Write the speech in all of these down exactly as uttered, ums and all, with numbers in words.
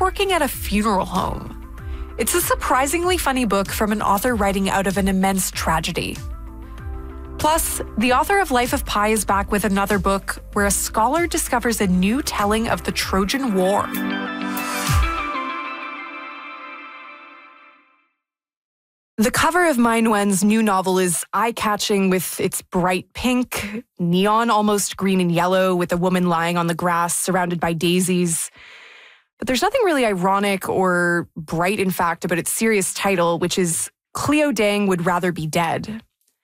working at a funeral home. It's a surprisingly funny book from an author writing out of an immense tragedy. Plus, the author of Life of Pi is back with another book where a scholar discovers a new telling of the Trojan War. The cover of Mai Nguyen's new novel is eye-catching with its bright pink, neon almost green and yellow, with a woman lying on the grass surrounded by daisies. But there's nothing really ironic or bright, in fact, about its serious title, which is Cleo Dang Would Rather Be Dead.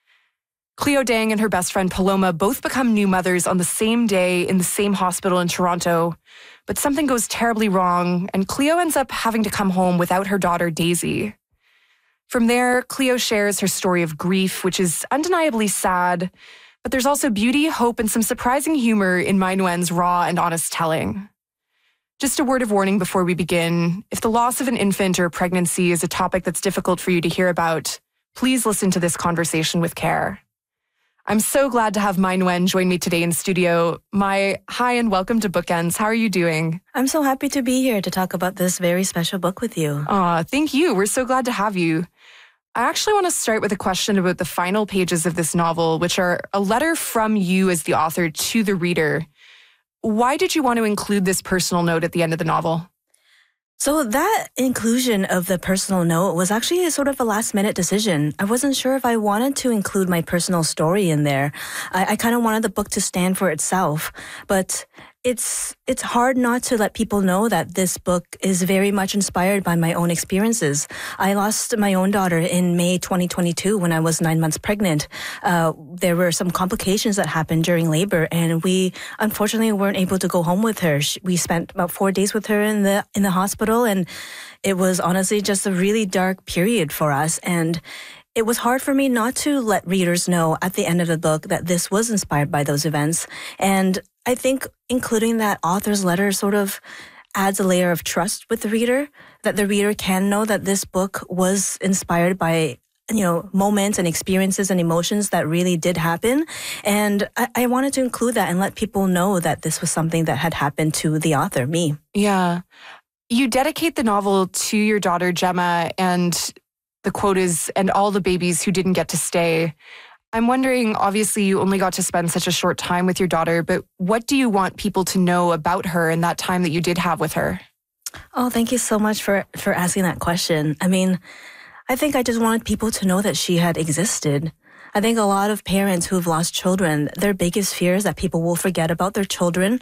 Cleo Dang and her best friend Paloma both become new mothers on the same day in the same hospital in Toronto, but something goes terribly wrong, and Cleo ends up having to come home without her daughter Daisy. From there, Cleo shares her story of grief, which is undeniably sad, but there's also beauty, hope, and some surprising humor in Mai Nguyen's raw and honest telling. Just a word of warning before we begin. If the loss of an infant or pregnancy is a topic that's difficult for you to hear about, please listen to this conversation with care. I'm so glad to have Mai Nguyen join me today in studio. Mai, hi and welcome to Bookends. How are you doing? I'm so happy to be here to talk about this very special book with you. Aw, thank you. We're so glad to have you. I actually want to start with a question about the final pages of this novel, which are a letter from you as the author to the reader. Why did you want to include this personal note at the end of the novel? So that inclusion of the personal note was actually a sort of a last-minute decision. I wasn't sure if I wanted to include my personal story in there. I, I kind of wanted the book to stand for itself, but it's it's hard not to let people know that this book is very much inspired by my own experiences. I lost my own daughter in May twenty twenty-two when I was nine months pregnant. Uh, there were some complications that happened during labor, and we unfortunately weren't able to go home with her. We spent about four days with her in the in the hospital, and it was honestly just a really dark period for us. And it was hard for me not to let readers know at the end of the book that this was inspired by those events. And I think including that author's letter sort of adds a layer of trust with the reader, that the reader can know that this book was inspired by, you know, moments and experiences and emotions that really did happen. And I, I wanted to include that and let people know that this was something that had happened to the author, me. Yeah. You dedicate the novel to your daughter, Gemma, and the quote is, "and all the babies who didn't get to stay." I'm wondering, obviously you only got to spend such a short time with your daughter, but what do you want people to know about her in that time that you did have with her? Oh, thank you so much for, for asking that question. I mean, I think I just wanted people to know that she had existed. I think a lot of parents who've lost children, their biggest fear is that people will forget about their children.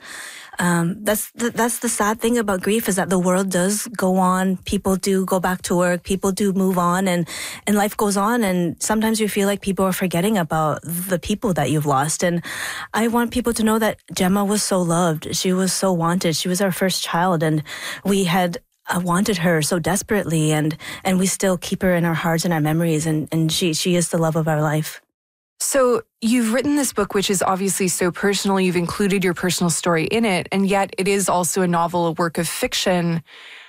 Um, that's the, that's the sad thing about grief, is that the world does go on. People do go back to work. People do move on, and, and life goes on. And sometimes you feel like people are forgetting about the people that you've lost. And I want people to know that Gemma was so loved. She was so wanted. She was our first child, and we had I wanted her so desperately, and, and we still keep her in our hearts and our memories, and, and she, she is the love of our life. So you've written this book, which is obviously so personal. You've included your personal story in it, and yet it is also a novel, a work of fiction.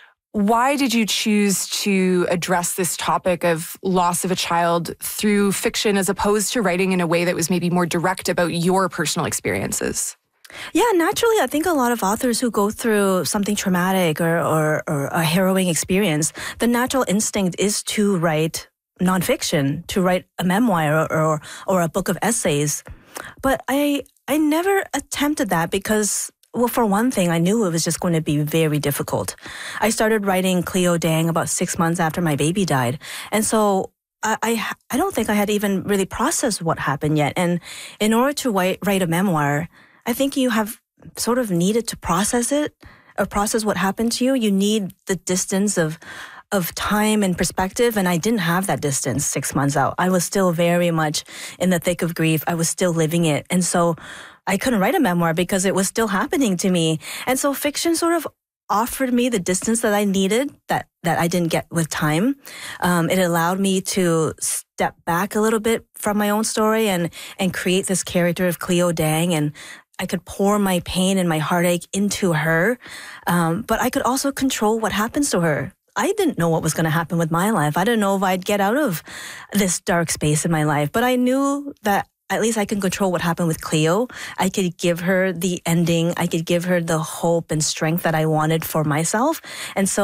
Why did you choose to address this topic of loss of a child through fiction as opposed to writing in a way that was maybe more direct about your personal experiences? Yeah, naturally, I think a lot of authors who go through something traumatic or, or, or a harrowing experience, the natural instinct is to write nonfiction, to write a memoir or, or, or a book of essays. But I, I never attempted that because, well, for one thing, I knew it was just going to be very difficult. I started writing Cleo Dang about six months after my baby died. And so I, I, I don't think I had even really processed what happened yet. And in order to write, write a memoir, I think you have sort of needed to process it or process what happened to you. You need the distance of of time and perspective, and I didn't have that distance six months out. I was still very much in the thick of grief. I was still living it. And so I couldn't write a memoir because it was still happening to me. And so fiction sort of offered me the distance that I needed that, that I didn't get with time. Um, it allowed me to step back a little bit from my own story and, and create this character of Cleo Dang, and I could pour my pain and my heartache into her, um, but I could also control what happens to her. I didn't know what was going to happen with my life. I didn't know if I'd get out of this dark space in my life, but I knew that at least I can control what happened with Cleo. I could give her the ending. I could give her the hope and strength that I wanted for myself. And so